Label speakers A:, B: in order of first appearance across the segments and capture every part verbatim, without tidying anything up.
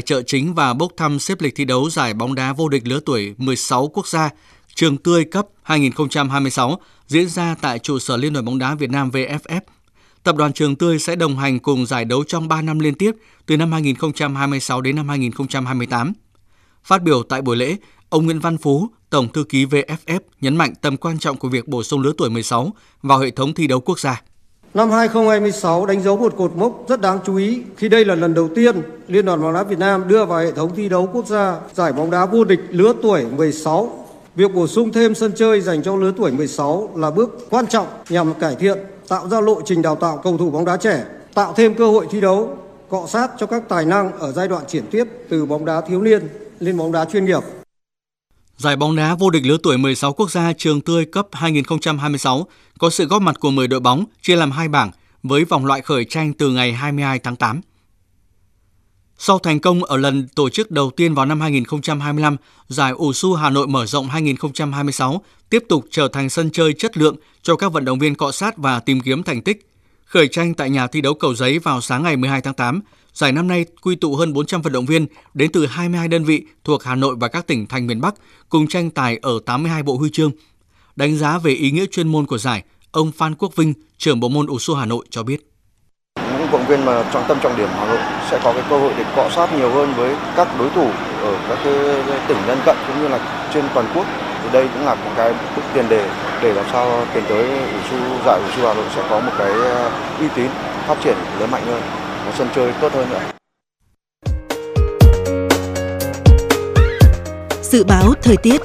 A: chợ chính và bốc thăm xếp lịch thi đấu giải bóng đá vô địch lứa tuổi mười sáu quốc gia Trường Tươi Cup hai không hai sáu diễn ra tại trụ sở Liên đoàn bóng đá Việt Nam vê ép ép. Tập đoàn Trường Tươi sẽ đồng hành cùng giải đấu trong ba năm liên tiếp từ năm hai không hai sáu đến năm hai không hai tám. Phát biểu tại buổi lễ, ông Nguyễn Văn Phú, Tổng thư ký vê ép ép nhấn mạnh tầm quan trọng của việc bổ sung lứa tuổi mười sáu vào hệ thống thi đấu quốc gia.
B: Năm hai không hai sáu đánh dấu một cột mốc rất đáng chú ý khi đây là lần đầu tiên Liên đoàn bóng đá Việt Nam đưa vào hệ thống thi đấu quốc gia giải bóng đá vô địch lứa tuổi mười sáu. Việc bổ sung thêm sân chơi dành cho lứa tuổi mười sáu là bước quan trọng nhằm cải thiện, tạo ra lộ trình đào tạo cầu thủ bóng đá trẻ, tạo thêm cơ hội thi đấu, cọ sát cho các tài năng ở giai đoạn chuyển tiếp từ bóng đá thiếu niên lên bóng đá chuyên nghiệp.
A: Giải bóng đá vô địch lứa tuổi mười sáu quốc gia Trường Tươi Cup hai không hai sáu có sự góp mặt của mười đội bóng chia làm hai bảng với vòng loại khởi tranh từ ngày hai mươi hai tháng tám. Sau thành công ở lần tổ chức đầu tiên vào năm hai không hai lăm, giải ủ xu Hà Nội mở rộng hai không hai sáu tiếp tục trở thành sân chơi chất lượng cho các vận động viên cọ sát và tìm kiếm thành tích. Khởi tranh tại nhà thi đấu Cầu Giấy vào sáng ngày mười hai tháng tám, giải năm nay quy tụ hơn bốn trăm vận động viên đến từ hai mươi hai đơn vị thuộc Hà Nội và các tỉnh thành miền Bắc cùng tranh tài ở tám mươi hai bộ huy chương. Đánh giá về ý nghĩa chuyên môn của giải, ông Phan Quốc Vinh, trưởng bộ môn ủ xu Hà Nội cho biết.
C: Những vận động viên mà trọng tâm trọng điểm Hà Nội sẽ có cái cơ hội để cọ sát nhiều hơn với các đối thủ ở các cái tỉnh lân cận cũng như là trên toàn quốc. Thì đây cũng là một cái bước tiền đề để làm sao tiến tới ủ xu giải ủ xu Hà Nội sẽ có một cái uy tín, phát triển lớn mạnh hơn, một sân chơi tốt hơn nữa.
D: Dự báo thời tiết.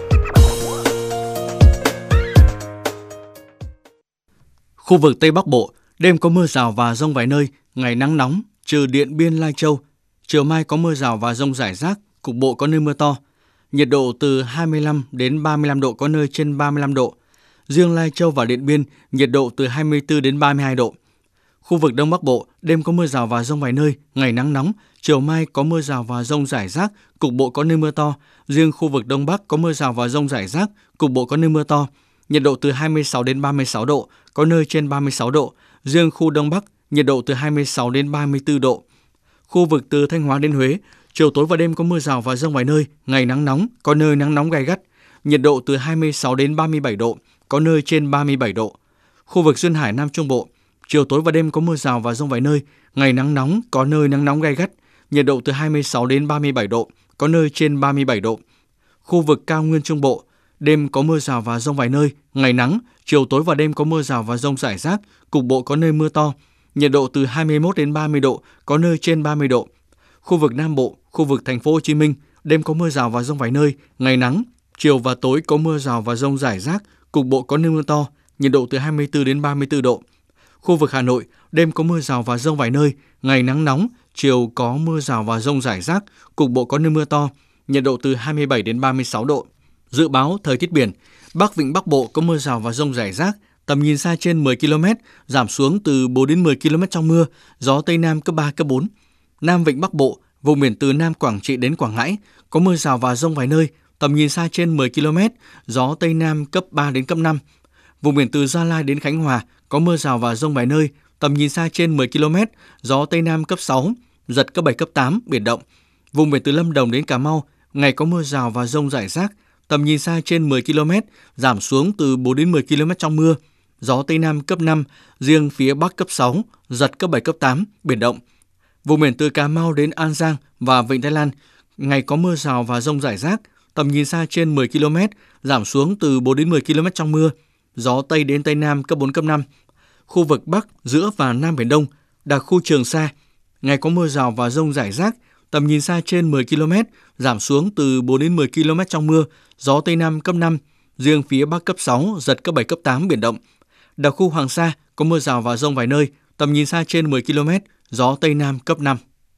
A: Khu vực Tây Bắc Bộ, đêm có mưa rào và dông vài nơi, ngày nắng nóng, trừ Điện Biên, Lai Châu. Chiều mai có mưa rào và dông rải rác, cục bộ có nơi mưa to. Nhiệt độ từ hai mươi lăm đến ba mươi lăm độ, có nơi trên ba mươi lăm độ. Riêng Lai Châu và Điện Biên, nhiệt độ từ hai mươi tư đến ba mươi hai độ. Khu vực Đông Bắc Bộ, đêm có mưa rào và dông vài nơi, ngày nắng nóng, chiều mai có mưa rào và dông rải rác, cục bộ có nơi mưa to. Riêng khu vực Đông Bắc có mưa rào và dông rải rác, cục bộ có nơi mưa to. Nhiệt độ từ hai mươi sáu đến ba mươi sáu độ, có nơi trên ba mươi sáu độ. Riêng khu Đông Bắc, nhiệt độ từ hai mươi sáu đến ba mươi tư độ. Khu vực từ Thanh Hóa đến Huế, chiều tối và đêm có mưa rào và dông vài nơi, ngày nắng nóng, có nơi nắng nóng gay gắt. Nhiệt độ từ hai mươi sáu đến ba mươi bảy độ, có nơi trên ba mươi bảy độ. Khu vực Duyên Hải Nam Trung Bộ, chiều tối và đêm có mưa rào và dông vài nơi, ngày nắng nóng, có nơi nắng nóng gay gắt. Nhiệt độ từ hai mươi sáu đến ba mươi bảy độ, có nơi trên ba mươi bảy độ. Khu vực Cao Nguyên Trung Bộ, đêm có mưa rào và dông vài nơi, ngày nắng, chiều tối và đêm có mưa rào và dông rải rác, cục bộ có nơi mưa to. Nhiệt độ từ hai mươi mốt đến ba mươi độ, có nơi trên ba mươi độ. Khu vực Nam Bộ, khu vực Thành phố Hồ Chí Minh, đêm có mưa rào và dông vài nơi, ngày nắng, chiều và tối có mưa rào và dông rải rác, cục bộ có nơi mưa to. Nhiệt độ từ hai mươi tư đến ba mươi tư độ. Khu vực Hà Nội, đêm có mưa rào và dông vài nơi, ngày nắng nóng, chiều có mưa rào và dông rải rác, cục bộ có nơi mưa to. Nhiệt độ từ hai mươi bảy đến ba mươi sáu độ. Dự báo thời tiết biển, Bắc Vịnh Bắc Bộ có mưa rào và dông rải rác, tầm nhìn xa trên mười ki lô mét, giảm xuống từ bốn đến mười ki lô mét trong mưa, gió Tây Nam cấp ba, cấp bốn. Nam Vịnh Bắc Bộ, vùng biển từ Nam Quảng Trị đến Quảng Ngãi, có mưa rào và dông vài nơi, tầm nhìn xa trên mười ki lô mét, gió Tây Nam cấp ba đến cấp năm. Vùng biển từ Gia Lai đến Khánh Hòa, có mưa rào và dông vài nơi, tầm nhìn xa trên mười ki lô mét, gió Tây Nam cấp sáu, giật cấp bảy, cấp tám, biển động. Vùng biển từ Lâm Đồng đến Cà Mau, ngày có mưa rào và dông rải rác, tầm nhìn xa trên mười ki lô mét, giảm xuống từ bốn đến mười ki lô mét trong mưa, gió Tây Nam cấp năm, riêng phía Bắc cấp sáu, giật cấp bảy, cấp tám, biển động. Vùng biển từ Cà Mau đến An Giang và Vịnh Thái Lan, ngày có mưa rào và dông rải rác, tầm nhìn xa trên mười ki lô mét, giảm xuống từ bốn đến mười ki lô mét trong mưa, gió Tây đến Tây Nam cấp bốn, cấp năm. Khu vực Bắc, giữa và Nam Biển Đông, đặc khu Trường Sa, ngày có mưa rào và dông rải rác, tầm nhìn xa trên mười ki lô mét, giảm xuống từ bốn đến mười ki lô mét trong mưa, gió Tây Nam cấp năm, riêng phía Bắc cấp sáu, giật cấp bảy, cấp tám, biển động. Đặc khu Hoàng Sa có mưa rào và dông vài nơi, tầm nhìn xa trên mười ki lô mét, gió Tây Nam cấp năm.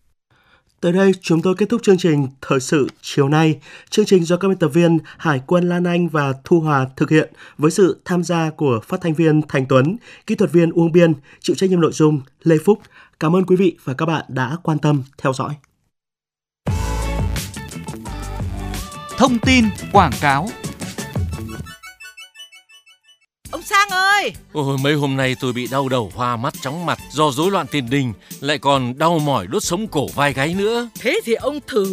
E: Tới đây chúng tôi kết thúc chương trình Thời sự chiều nay. Chương trình do các biên tập viên Hải Quân Lan Anh và Thu Hòa thực hiện với sự tham gia của phát thanh viên Thành Tuấn, kỹ thuật viên Uông Biên, chịu trách nhiệm nội dung Lê Phúc. Cảm ơn quý vị và các bạn đã quan tâm theo dõi.
F: Thông tin quảng cáo.
G: Ông Sang ơi!
H: Ôi, mấy hôm nay tôi bị đau đầu, hoa mắt, chóng mặt do rối loạn tiền đình, lại còn đau mỏi đốt sống cổ vai gáy nữa.
G: Thế thì ông thử